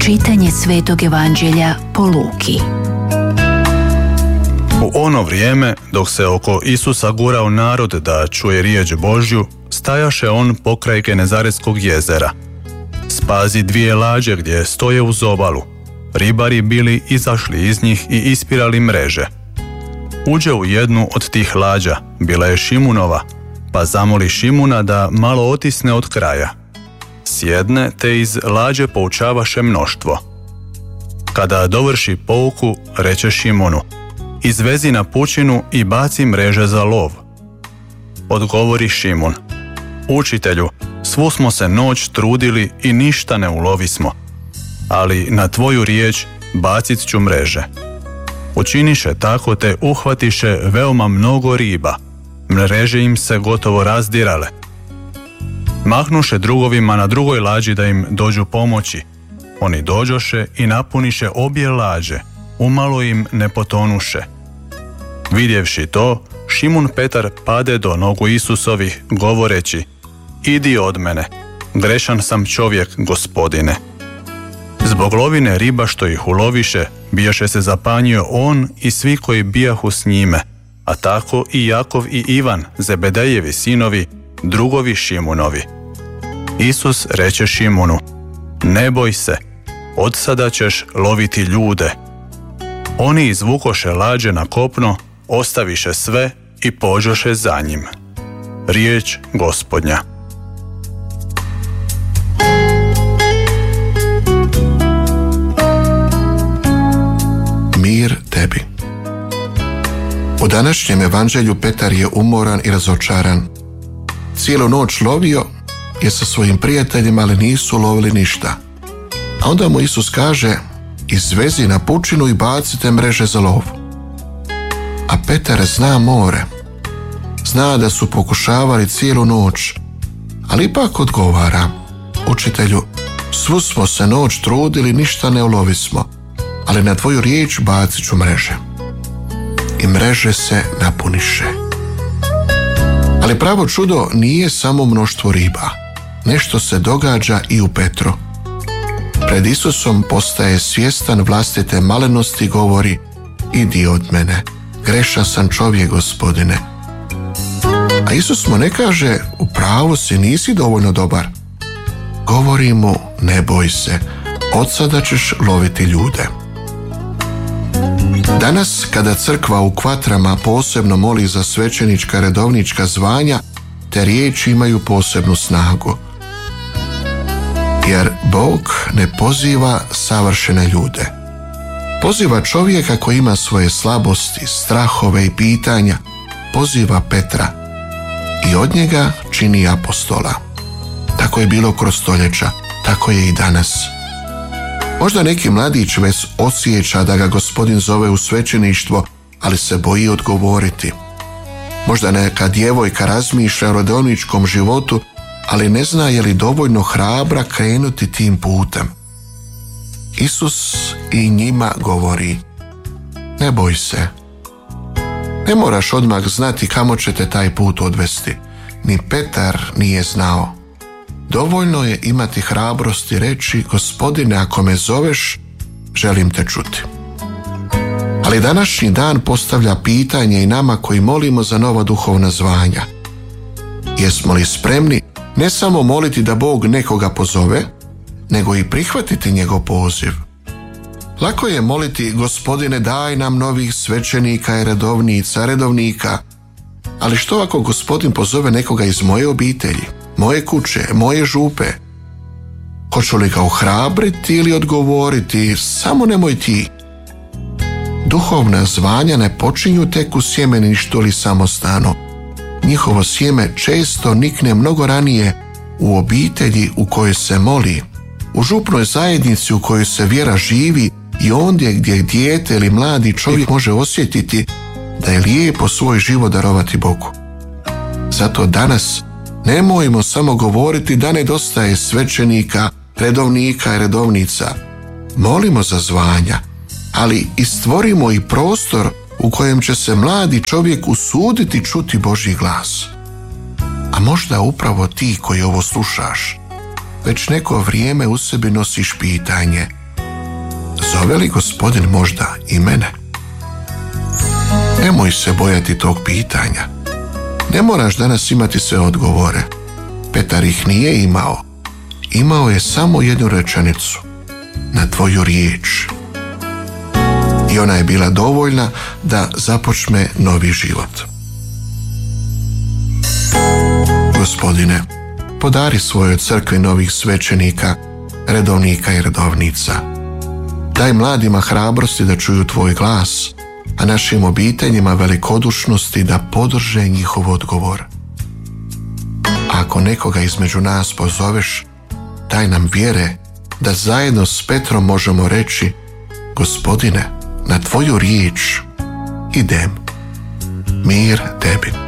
Čitanje Svetog Evanđelja po Luki. U ono vrijeme, dok se oko Isusa gurao narod da čuje riječ Božju, stajaše on pokraj Genezaretskog jezera. Spazi 2 lađe gdje stoje uz obalu. Ribari bili izašli iz njih i ispirali mreže. Uđe u jednu od tih lađa, bila je Šimunova, pa zamoli Šimuna da malo otisne od kraja. Sjedne te iz lađe poučavaše mnoštvo. Kada dovrši pouku, reče Šimunu: izvezi na pučinu i baci mreže za lov. Odgovori Šimun: učitelju, svu smo se noć trudili i ništa ne ulovismo, ali na tvoju riječ bacit ću mreže. Učiniše tako te uhvatiše veoma mnogo riba, mreže im se gotovo razdirale. Mahnuše drugovima na drugoj lađi da im dođu pomoći. Oni dođoše i napuniše obje lađe, umalo im ne potonuše. Vidjevši to, Šimun Petar pade do nogu Isusovih, govoreći: idi od mene, grešan sam čovjek, Gospodine. Zbog lovine riba što ih uloviše, bijaše se zapanjio on i svi koji bijahu s njime, a tako i Jakov i Ivan, Zebedejevi sinovi, drugovi Šimunovi. Isus reče Šimunu: ne boj se, od sada ćeš loviti ljude. Oni izvukoše lađe na kopno, ostaviše sve i pođoše za njim. Riječ Gospodnja. Mir tebi. U današnjem evanđelju Petar je umoran i razočaran. Cijelu noć lovio je sa svojim prijateljima, ali nisu lovili ništa. A onda mu Isus kaže: izvezi na pučinu i bacite mreže za lov. A Petar zna more. Zna da su pokušavali cijelu noć, ali ipak odgovara: učitelju, svu smo se noć trudili, ništa ne ulovismo, ali na tvoju riječ bacit ću mreže. I mreže se napuniše. Ali pravo čudo nije samo mnoštvo riba. Nešto se događa i u Petru. Pred Isusom postaje svjestan vlastite malenosti i govori: idi od mene, grešan sam čovjek, Gospodine. A Isus mu ne kaže: u pravu si, nisi dovoljno dobar. Govori mu: ne boj se, od sada ćeš loviti ljude. Danas, kada crkva u Kvatrama posebno moli za svećenička redovnička zvanja, te riječi imaju posebnu snagu. Jer Bog ne poziva savršene ljude. Poziva čovjeka koji ima svoje slabosti, strahove i pitanja. Poziva Petra i od njega čini apostola. Tako je bilo kroz stoljeća, tako je i danas. Možda neki mladić već osjeća da ga Gospodin zove u svećeništvo, ali se boji odgovoriti. Možda neka djevojka razmišlja o redovničkom životu, ali ne zna je li dovoljno hrabra krenuti tim putem. Isus i njima govori: ne boj se. Ne moraš odmah znati kamo će te taj put odvesti. Ni Petar nije znao. Dovoljno je imati hrabrosti reći: Gospodine, ako me zoveš, želim te čuti. Ali današnji dan postavlja pitanje i nama koji molimo za nova duhovna zvanja. Jesmo li spremni ne samo moliti da Bog nekoga pozove, nego i prihvatiti njegov poziv? Lako je moliti: Gospodine, daj nam novih svećenika i redovnika. Ali što ako Gospodin pozove nekoga iz moje obitelji, moje kuće, moje župe? Hoću li ga ohrabriti ili odgovoriti: samo nemoj ti? Duhovna zvanja ne počinju tek u sjemeništu ili samostanu. Njihovo sjeme često nikne mnogo ranije u obitelji u kojoj se moli, u župnoj zajednici u kojoj se vjera živi i ondje gdje dijete ili mladi čovjek može osjetiti da je lijepo svoj život darovati Bogu. Zato danas nemojmo samo govoriti da nedostaje svećenika, redovnika i redovnica. Molimo za zvanja, ali i stvorimo i prostor u kojem će se mladi čovjek usuditi čuti Božji glas. A možda upravo ti koji ovo slušaš, već neko vrijeme u sebi nosiš pitanje: zove li Gospodin možda i mene? Nemoj se bojati tog pitanja. Ne moraš danas imati sve odgovore. Petar ih nije imao. Imao je samo jednu rečenicu: na tvoju riječ. I ona je bila dovoljna da započne novi život. Gospodine, podari svojoj crkvi novih svećenika, redovnika i redovnica. Daj mladima hrabrosti da čuju tvoj glas, a našim obiteljima velikodušnosti da podrže njihov odgovor. Ako nekoga između nas pozoveš, daj nam vjere da zajedno s Petrom možemo reći: Gospodine, na tvoju riječ idem. Mir tebi.